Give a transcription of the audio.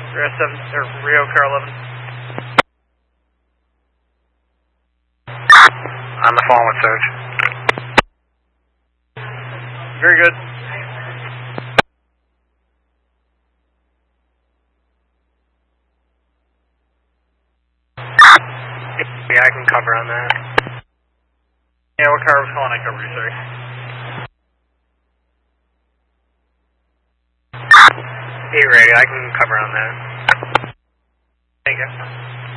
Rio Car 11. On the phone with Surge. Very good. Yeah, I can cover on that. Yeah, what car was calling? I covered you, sorry. Hey, radio, I can cover on that. Thank you.